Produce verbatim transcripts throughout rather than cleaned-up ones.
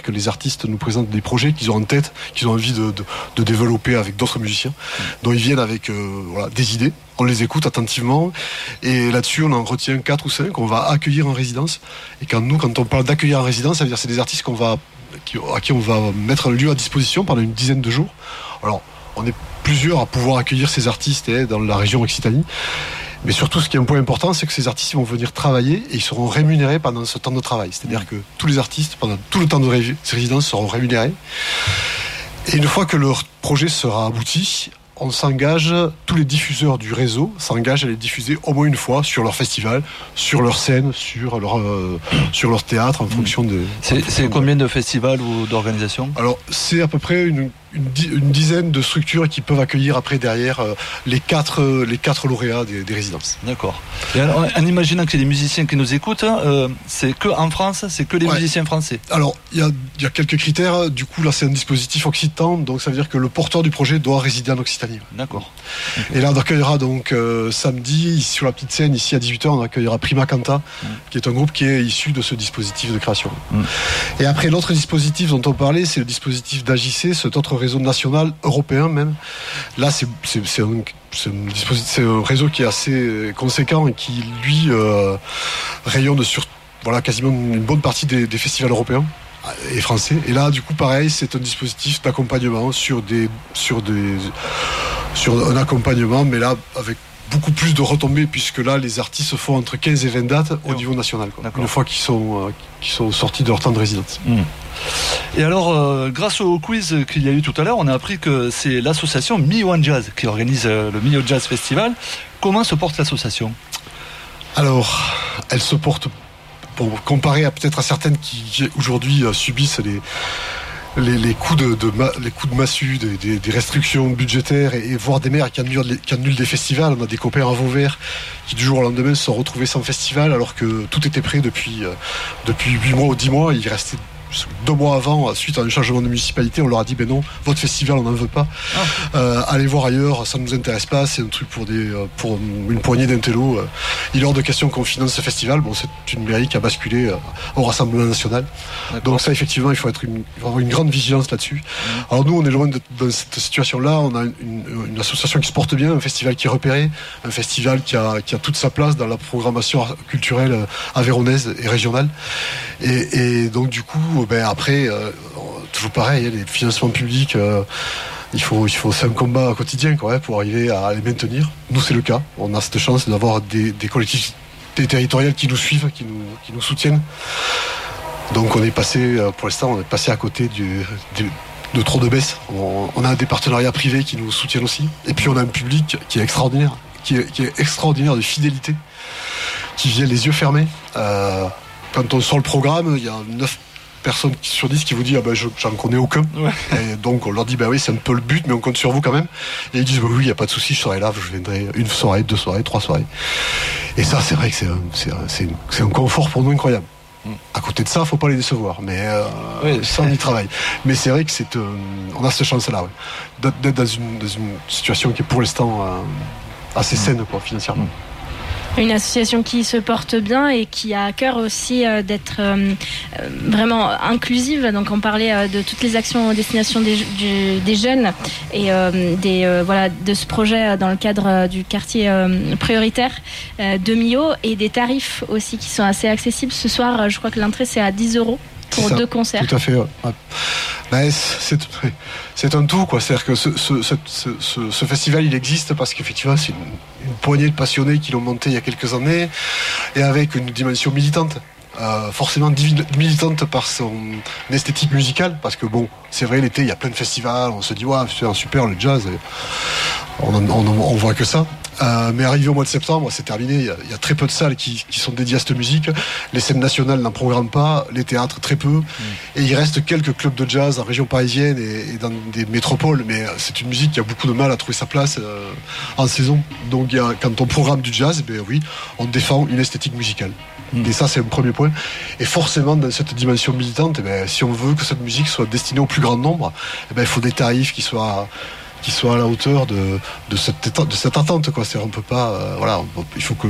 que les artistes nous présentent des projets qu'ils ont en tête, qu'ils ont envie de, de, de développer avec d'autres musiciens. Donc ils viennent avec euh, voilà, des idées, on les écoute attentivement, et là-dessus on en retient quatre ou cinq qu'on va accueillir en résidence. Et quand nous, quand on parle d'accueillir en résidence, ça veut dire que c'est des artistes qu'on va, qui, à qui on va mettre un lieu à disposition pendant une dizaine de jours. Alors, on est plusieurs à pouvoir accueillir ces artistes eh, dans la région Occitanie. Mais surtout, ce qui est un point important, c'est que ces artistes vont venir travailler et ils seront rémunérés pendant ce temps de travail. C'est-à-dire que tous les artistes, pendant tout le temps de ré- résidence, seront rémunérés. Et une fois que leur projet sera abouti, on s'engage, tous les diffuseurs du réseau s'engagent à les diffuser au moins une fois sur leur festival, sur leur scène, sur leur, euh, sur leur théâtre, en fonction de... C'est, fonction c'est de... combien de festivals ou d'organisations ? Alors, c'est à peu près une, une, une dizaine de structures qui peuvent accueillir après, derrière, euh, les, quatre, euh, les quatre lauréats des, des résidences. D'accord. Et alors, en imaginant qu'il y a des musiciens qui nous écoutent, euh, c'est que en France, c'est que les ouais. musiciens français. Alors, il y a, y a quelques critères. Du coup, là, c'est un dispositif occitan, donc ça veut dire que le porteur du projet doit résider en Occitanie. D'accord. Okay. Et là, on accueillera donc euh, samedi, sur la petite scène, ici à dix-huit heures, on accueillera Prima Canta, mmh. qui est un groupe qui est issu de ce dispositif de création. Mmh. Et après, l'autre dispositif dont on parlait, c'est le dispositif d'A J C, cet autre réseau national, européen même. Là, c'est, c'est, c'est, un, c'est, un, dispositif, c'est un réseau qui est assez conséquent et qui, lui, euh, rayonne sur voilà, quasiment une bonne partie des, des festivals européens et français. Et là, du coup, pareil, c'est un dispositif d'accompagnement sur des, sur des, sur un accompagnement, mais là, avec beaucoup plus de retombées, puisque là, les artistes font entre quinze et vingt dates au oh. niveau national, quoi, une fois qu'ils sont, euh, qu'ils sont sortis de leur temps de résidence. Mmh. Et alors, euh, grâce au quiz qu'il y a eu tout à l'heure, on a appris que c'est l'association Millau Jazz qui organise euh, le Millau Jazz Festival. Comment se porte l'association ? Alors, elle se porte, pour comparer à peut-être à certaines qui aujourd'hui euh, subissent les Les, les coups de, de ma, les coups de massue, des, des, des restrictions budgétaires et, et voire des maires qui annulent, qui annulent des festivals. On a des copains à Vauvert qui du jour au lendemain se sont retrouvés sans festival alors que tout était prêt depuis euh, depuis huit mois ou dix mois. Il restait deux mois avant, suite à un changement de municipalité, on leur a dit ben non, votre festival on n'en veut pas. Ah. Euh, allez voir ailleurs, ça ne nous intéresse pas, c'est un truc pour des pour une poignée d'intellos. Il est hors de question qu'on finance ce festival. Bon, c'est une mairie qui a basculé au Rassemblement national. D'accord. Donc ça, effectivement, il faut être une, il faut avoir une grande vigilance là-dessus. Mmh. Alors nous, on est loin de, dans cette situation-là. On a une, une, une association qui se porte bien, un festival qui est repéré, un festival qui a qui a toute sa place dans la programmation culturelle aveyronnaise et régionale. Et, et donc du coup, ben après, euh, toujours pareil, les financements publics, euh, il faut, il faut, c'est un combat quotidien quoi, pour arriver à les maintenir. Nous, c'est le cas. On a cette chance d'avoir des, des collectivités territoriales qui nous suivent, qui nous, qui nous soutiennent. Donc, on est passé, pour l'instant, on est passé à côté du, du, de trop de baisse. On, on a des partenariats privés qui nous soutiennent aussi. Et puis, on a un public qui est extraordinaire, qui est, qui est extraordinaire de fidélité, qui vient les yeux fermés. Euh, quand on sort le programme, il y a neuf personnes sur dix qui vous disent ah ben je, j'en connais aucun. Ouais. Et donc on leur dit ben oui, c'est un peu le but, mais on compte sur vous quand même. Et ils disent ben oui, il n'y a pas de souci, je serai là, je viendrai une soirée, deux soirées, trois soirées. Et ça, c'est vrai que c'est un, c'est un, c'est une, c'est un confort pour nous incroyable. Mm. À côté de ça, il ne faut pas les décevoir, mais euh, oui. ça on y travaille. Mais c'est vrai que c'est, euh, on a cette chance-là, ouais, d'être, d'être dans, une, dans une situation qui est pour l'instant euh, assez saine quoi, financièrement. Mm. Une association qui se porte bien et qui a à cœur aussi euh, d'être euh, vraiment inclusive. Donc on parlait euh, de toutes les actions en destination des, du, des jeunes et euh, des, euh, voilà, de ce projet dans le cadre euh, du quartier euh, prioritaire euh, de Millau et des tarifs aussi qui sont assez accessibles. Ce soir, je crois que l'entrée c'est à dix euros pour deux concerts. Tout à fait. Ouais. Ben, c'est, c'est un tout, quoi. C'est-à-dire que ce, ce, ce, ce, ce festival, il existe parce qu'effectivement, c'est une, une poignée de passionnés qui l'ont monté il y a quelques années et avec une dimension militante. Euh, forcément militante par son esthétique musicale, parce que bon, c'est vrai, l'été, il y a plein de festivals, on se dit, ouais, c'est super, le jazz, on, on, on, on voit que ça. Euh, mais arrivé au mois de septembre, c'est terminé. Il y a, il y a très peu de salles qui, qui sont dédiées à cette musique. Les scènes nationales n'en programment pas, les théâtres très peu. Mmh. Et il reste quelques clubs de jazz en région parisienne et, et dans des métropoles. Mais c'est une musique qui a beaucoup de mal à trouver sa place euh, en saison. Donc il y a, quand on programme du jazz, ben oui, on défend une esthétique musicale. Mmh. Et ça, c'est un premier point. Et forcément, dans cette dimension militante, eh ben, si on veut que cette musique soit destinée au plus grand nombre, eh ben, il faut des tarifs qui soient qui soit à la hauteur de, de, cette, de cette attente, quoi. C'est-à-dire, on peut pas, euh, voilà, on, il faut que,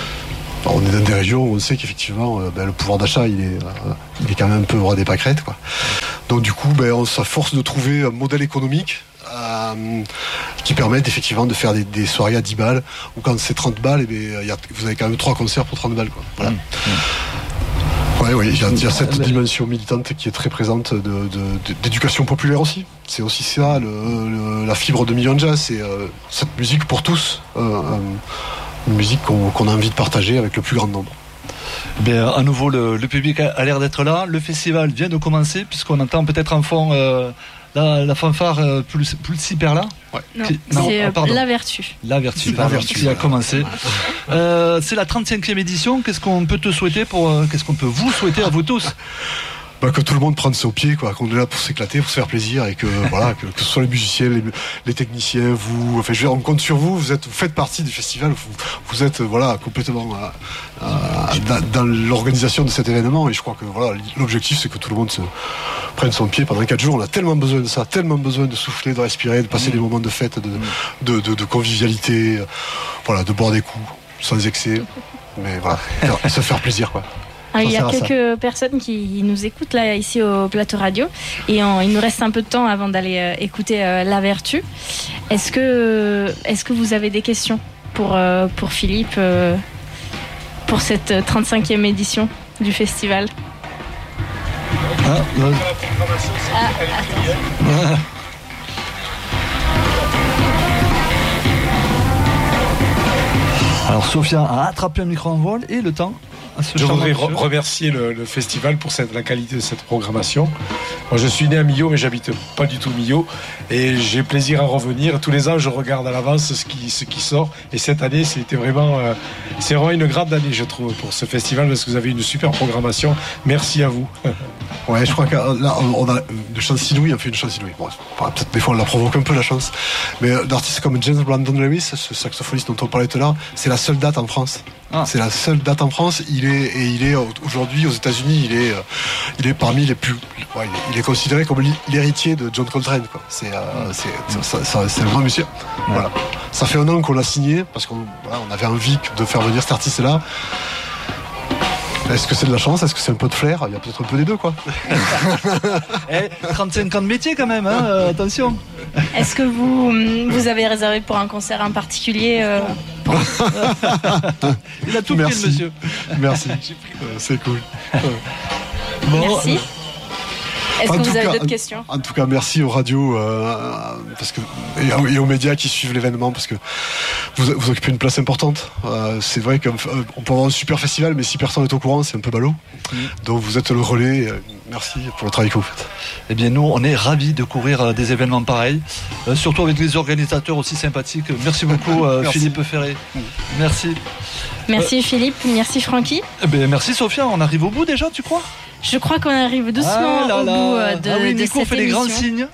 on est dans des régions où on sait qu'effectivement, euh, ben, le pouvoir d'achat, il est, euh, il est quand même un peu roi des pâquerettes, quoi. Donc du coup, ben, on s'efforce de trouver un modèle économique euh, qui permette effectivement de faire des, des soirées à dix balles, ou quand c'est trente balles, et ben, y a, vous avez quand même trois concerts pour trente balles. Quoi. Voilà. Mmh. Ouais, oui, il y a, y a cette dimension militante qui est très présente de, de, de, d'éducation populaire aussi. C'est aussi ça, le, le, la fibre de Million Jazz, c'est euh, cette musique pour tous, euh, euh, une musique qu'on, qu'on a envie de partager avec le plus grand nombre. Bien, à nouveau, le, le public a, a l'air d'être là. Le festival vient de commencer, puisqu'on entend peut-être en fond euh, la, la fanfare euh, plus, plus super là. Ouais. Non, qui, non, c'est oh, euh, La Vertu. La Vertu, c'est la Vertu qui a commencé. Euh, c'est la trente-cinquième édition. Qu'est-ce qu'on peut te souhaiter pour, euh, qu'est-ce qu'on peut vous souhaiter à vous tous? Bah, que tout le monde prenne ça au pied, quoi, qu'on est là pour s'éclater, pour se faire plaisir, et que voilà, que, que ce soit les musiciens, les, les techniciens, vous, enfin, je veux dire, on compte sur vous. Vous êtes, vous faites partie du festival. Vous, vous êtes, voilà, complètement euh, euh, dans, dans l'organisation de cet événement. Et je crois que voilà, l'objectif, c'est que tout le monde se prenne son pied pendant quatre jours. On a tellement besoin de ça, tellement besoin de souffler, de respirer, de passer mmh. des moments de fête, de, de, de, de convivialité, euh, voilà, de boire des coups sans excès, mais voilà, se faire plaisir, quoi. Alors, il y a quelques personnes qui nous écoutent là ici au plateau radio, et on, il nous reste un peu de temps avant d'aller euh, écouter euh, La Vertu. Est-ce que, est-ce que vous avez des questions pour, euh, pour Philippe euh, pour cette trente-cinquième édition du festival? Ah, euh... ah, Alors Sophia a attrapé un micro en vol et le temps. Je voudrais re- remercier le, le festival pour cette, la qualité de cette programmation. Moi, je suis né à Millau, mais j'habite pas du tout Millau, et j'ai plaisir à revenir. Tous les ans, je regarde à l'avance ce qui, ce qui sort, et cette année, c'était vraiment, euh, c'est vraiment une grande année, je trouve, pour ce festival, parce que vous avez une super programmation. Merci à vous. Ouais, je crois que là, on a une chance inouïe, on fait une chance inouïe. Bon, peut-être des fois, on la provoque un peu, la chance. Mais d'artistes comme James Brandon Lewis, ce saxophoniste dont on parlait tout à l'heure, c'est la seule date en France. Ah. C'est la seule date en France. Il est et il est aujourd'hui aux États-Unis. Il est il est parmi les plus. Ouais, il, est, il est considéré comme l'héritier de John Coltrane. Quoi. C'est euh, c'est c'est, c'est, c'est un grand monsieur. Ouais. Voilà. Ça fait un an qu'on l'a signé parce qu'on voilà, on avait envie de faire venir cet artiste-là. Est-ce que c'est de la chance? Est-ce que c'est un peu de flair? Il y a peut-être un peu des deux, quoi. eh, trente-cinq ans de métier quand même, hein, euh, attention. Est-ce que vous, vous avez réservé pour un concert en particulier euh, pour... Il a tout Merci. pris, le monsieur. Merci, euh, c'est cool. Bon, merci. Est-ce en que vous avez cas, d'autres questions? En tout cas, merci aux radios euh, parce que, et, et aux médias qui suivent l'événement, parce que vous, vous occupez une place importante. Euh, c'est vrai qu'on peut avoir un super festival, mais si personne n'est au courant, c'est un peu ballot. Mmh. Donc vous êtes le relais. Merci pour le travail que vous faites. Eh bien, nous, on est ravis de couvrir des événements pareils, euh, surtout avec des organisateurs aussi sympathiques. Merci beaucoup, euh, merci. Philippe Ferré. Mmh. Merci. Merci euh, Philippe, merci Francky. Eh bien, merci Sophia, on arrive au bout déjà, tu crois? Je crois qu'on arrive doucement ah là là. au bout de, ah oui, de Nico cette fait émission. Les grands signes.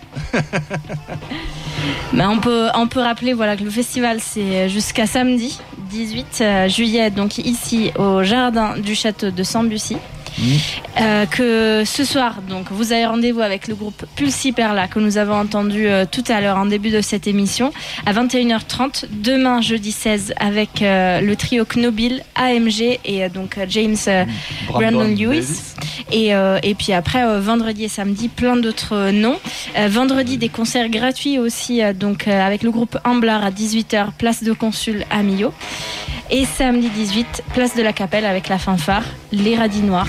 Ben, on peut on peut rappeler voilà que le festival c'est jusqu'à samedi dix-huit juillet, donc ici au jardin du château de Sambucy. Mmh. Euh, que ce soir, donc, vous avez rendez-vous avec le groupe Pulsi Perla que nous avons entendu euh, tout à l'heure en début de cette émission à vingt et une heures trente. Demain, jeudi seize, avec euh, le trio Knobil, A M G et euh, donc James euh, Brandon, Brandon Lewis. Et, euh, et puis après, euh, vendredi et samedi, plein d'autres euh, noms. Euh, vendredi, des concerts gratuits aussi, euh, donc euh, avec le groupe Amblar à dix-huit heures, place de Consul à Millau. Et samedi dix-huit, place de la Capelle avec la fanfare, les Radis Noirs.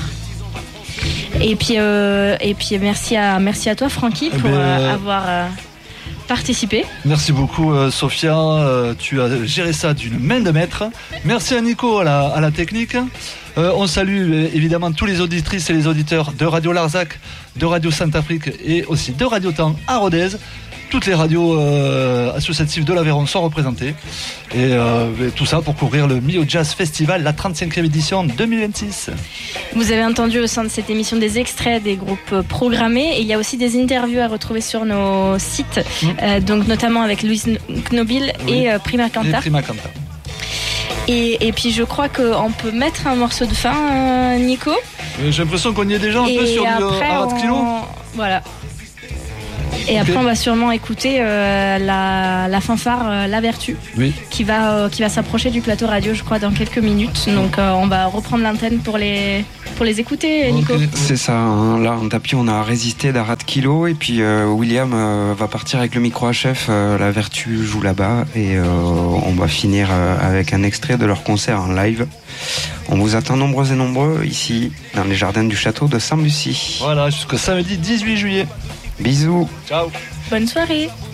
Et puis, euh, et puis merci à, merci à toi Francky pour ben, euh, avoir euh, participé. Merci beaucoup euh, Sophia, euh, tu as géré ça d'une main de maître. Merci à Nico à la, à la technique. Euh, on salue euh, évidemment tous les auditrices et les auditeurs de Radio Larzac, de Radio Sainte-Afrique et aussi de Radio Temps à Rodez. Toutes les radios euh, associatives de l'Aveyron sont représentées. Et, euh, et tout ça pour couvrir le Millau Jazz Festival, la trente-cinquième édition deux mille vingt-six. Vous avez entendu au sein de cette émission des extraits des groupes programmés. Et il y a aussi des interviews à retrouver sur nos sites, mmh. euh, donc notamment avec Louise Knobil oui. et euh, Prima Canta. Et Prima Canta. Et, et puis je crois qu'on peut mettre un morceau de fin, euh, Nico. J'ai l'impression qu'on y est déjà un et peu sur du Hard Kilo. Voilà. Et okay. après, on va sûrement écouter euh, la, la fanfare euh, La Vertu, oui. qui va, euh, qui va s'approcher du plateau radio, je crois, dans quelques minutes. Donc, euh, on va reprendre l'antenne pour les, pour les écouter, Nico. Okay. C'est ça. Hein. Là, en tapis, on a Résisté d'Arat Kilo. Et puis, euh, William euh, va partir avec le micro à chef. Euh, La Vertu joue là-bas. Et euh, on va finir euh, avec un extrait de leur concert en live. On vous attend nombreux et nombreux ici, dans les jardins du château de Saint-Lucie. Voilà, jusqu'au samedi dix-huit juillet. Bisous. Ciao. Bonne soirée.